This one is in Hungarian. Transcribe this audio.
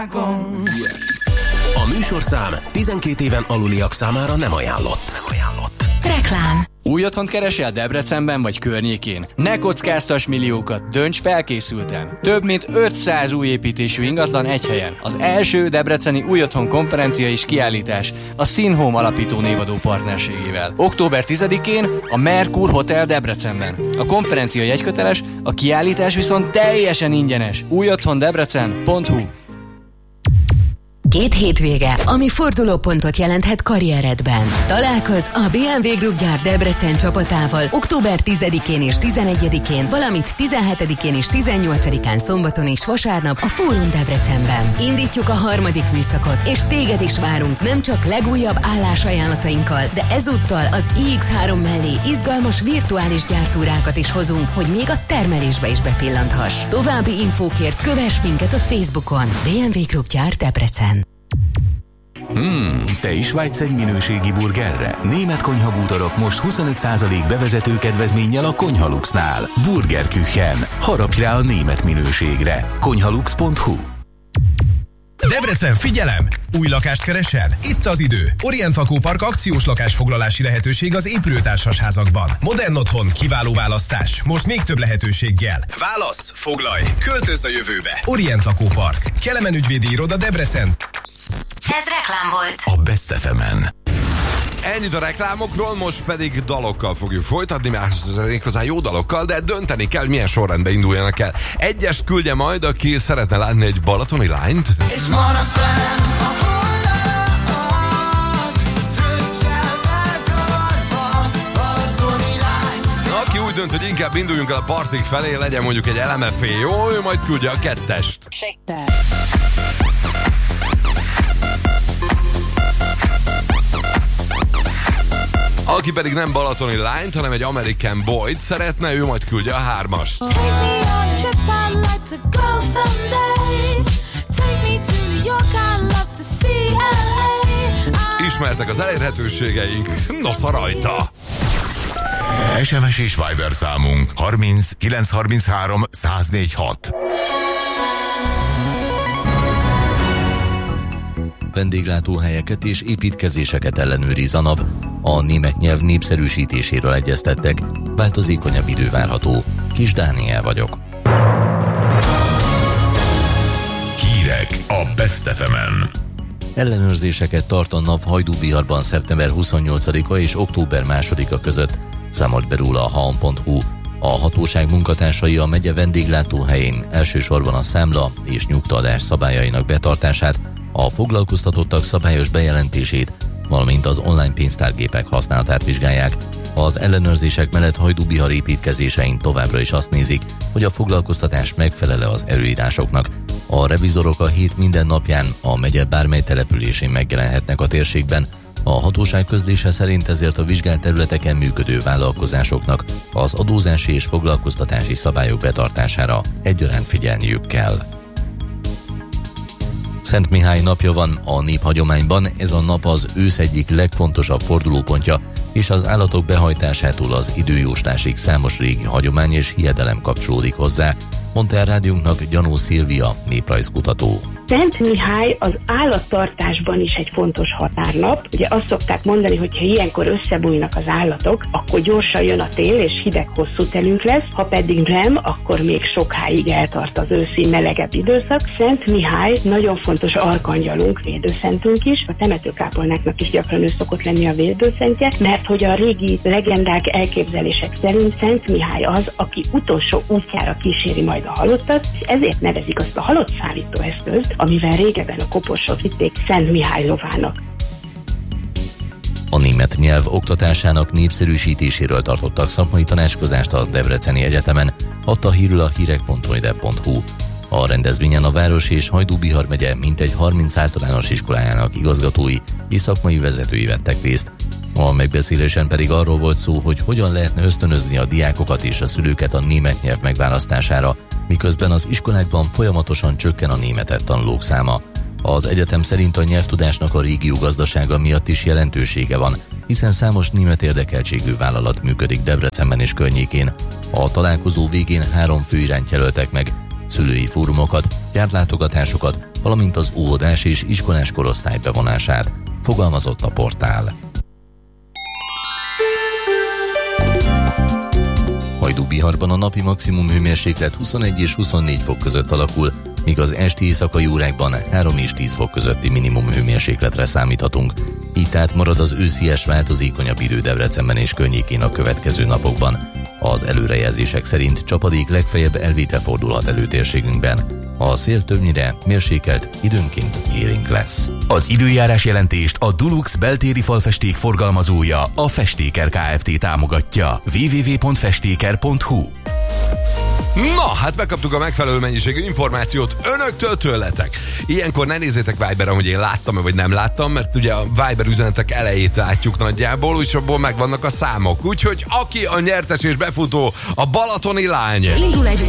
A műsorszám 12 éven aluliak számára nem ajánlott. Reklám. Új otthont keresel Debrecenben vagy környékén? Ne kockáztass milliókat, dönts felkészülten! Több mint 500 új építésű ingatlan egy helyen. Az első debreceni új otthon konferencia és kiállítás a Sinhome alapító névadó partnerségével. Október 10-én a Merkur Hotel Debrecenben. A konferencia jegyköteles, a kiállítás viszont teljesen ingyenes. újotthondebrecen.hu. 2 hétvége, ami fordulópontot jelenthet karrieredben. Találkozz a BMW Group gyár Debrecen csapatával október 10-én és 11-én, valamint 17-én és 18-án szombaton és vasárnap a Fórum Debrecenben. Indítjuk a 3. műszakot, és téged is várunk nem csak legújabb állásajánlatainkkal, de ezúttal az iX3 mellé izgalmas virtuális gyártúrákat is hozunk, hogy még a termelésbe is bepillanthass. További infókért kövess minket a Facebookon. BMW Group gyár Debrecen. Te is vágysz egy minőségi burgerre? Német konyhabútorok most 25% bevezető kedvezménnyel a Konyhaluxnál. Burgerküchen. Harapj rá a német minőségre. Konyhalux.hu. Debrecen, figyelem! Új lakást keresel? Itt az idő. Orient Lakópark akciós lakásfoglalási lehetőség az épülőtársas házakban. Modern otthon, kiváló választás. Most még több lehetőséggel. Válasz, foglalj, költözz a jövőbe. Orient Lakópark. Kelemen ügyvédi iroda Debrecen. Ez reklám volt. A Best FM-en. Ennyit a reklámokról, most pedig dalokkal fogjuk folytatni, méghozzá jó dalokkal, de dönteni kell, milyen sorrendben induljanak el. Egyest küldje majd, aki szeretne látni egy balatoni lányt. És maradsz velem a hullámat, fröccsel felkarva, balatoni lány. Aki úgy dönt, hogy inkább induljunk el a partik felé, legyen mondjuk egy LMFA, jó? Ő majd küldje a 2-est. Aki pedig nem balatoni lányt, hanem egy American Boy-t szeretne, ő majd küldje a 3-ast. Ismertek az elérhetőségeink, nosza rajta! SMS és Viber számunk 30 933 1046. Vendéglátóhelyeket és építkezéseket ellenőriz a NAV. A német nyelv népszerűsítéséről egyeztettek, változékonyabb idő várható. Kis Dániel vagyok. Hírek a Best FM-en. Ellenőrzéseket tart a NAV Hajdúbiharban szeptember 28-a és október 2-a között, számolt be róla a haon.hu. A hatóság munkatársai a megye vendéglátóhelyén elsősorban a számla és nyugtaadás szabályainak betartását, a foglalkoztatottak szabályos bejelentését, valamint az online pénztárgépek használatát vizsgálják. Az ellenőrzések mellett Hajdúbihar építkezésein továbbra is azt nézik, hogy a foglalkoztatás megfelel az előírásoknak. A revizorok a hét minden napján a megye bármely településén megjelenhetnek a térségben. A hatóság közlése szerint ezért a vizsgált területeken működő vállalkozásoknak az adózási és foglalkoztatási szabályok betartására egyaránt figyelniük kell. Szent Mihály napja van a néphagyományban, ez a nap az ősz egyik legfontosabb fordulópontja, és az állatok behajtásától az időjóslásig számos régi hagyomány és hiedelem kapcsolódik hozzá, mondta el rádiónknak Gyanó Szilvia, néprajzkutató. Szent Mihály az állattartásban is egy fontos határnap. Ugye azt szokták mondani, hogy ha ilyenkor összebújnak az állatok, akkor gyorsan jön a tél, és hideg hosszú telünk lesz, ha pedig nem, akkor még sokáig eltart az őszi melegebb időszak. Szent Mihály nagyon fontos arkangyalunk, védőszentünk is, a temetőkápolnáknak is gyakran ő szokott lenni a védőszentje, mert hogy a régi legendák, elképzelések szerint Szent Mihály az, aki utolsó útjára kíséri majd a halottat, és ezért nevezik azt a halott szállító eszközt, amivel régebben a koporsót vitték Szent Mihály lovának. A német nyelv oktatásának népszerűsítéséről tartottak szakmai tanácskozást a Debreceni Egyetemen, adta hírül a hírek.hu. A rendezvényen a város és Hajdúbihar megye mintegy 30 általános iskolájának igazgatói és szakmai vezetői vettek részt. A megbeszélésen pedig arról volt szó, hogy hogyan lehetne ösztönözni a diákokat és a szülőket a német nyelv megválasztására, miközben az iskolákban folyamatosan csökken a németet tanulók száma. Az egyetem szerint a nyelvtudásnak a régió gazdasága miatt is jelentősége van, hiszen számos német érdekeltségű vállalat működik Debrecenben és környékén. A találkozó végén 3 főirányt jelöltek meg: szülői fórumokat, gyártlátogatásokat, valamint az óvodás és iskolás korosztály bevonását, fogalmazott a portál. Hajdúbiharban a napi maximum hőmérséklet 21 és 24 fok között alakul, míg az esti éjszakai órákban 3 és 10 fok közötti minimum hőmérsékletre számíthatunk. Így tehát marad az őszies változékonyabb idő Debrecenben és környékén a következő napokban. Az előrejelzések szerint csapadék legfeljebb elvétel fordulhat elő térségünkben. A szél többnyire mérsékelt, időnként élénk lesz. Az időjárás jelentést a Dulux beltéri falfesték forgalmazója, a Festéker Kft. Támogatja. www.festéker.hu. Na, hát megkaptuk a megfelelő mennyiségű információt önöktől, tőletek. Ilyenkor ne nézzétek Viberen, hogy én láttam-e vagy nem láttam, mert ugye a Viber üzenetek elejét látjuk nagyjából, úgyhogy abból megvannak a számok. Úgyhogy aki a nyertes és befutó, a balatoni lány. Indul egy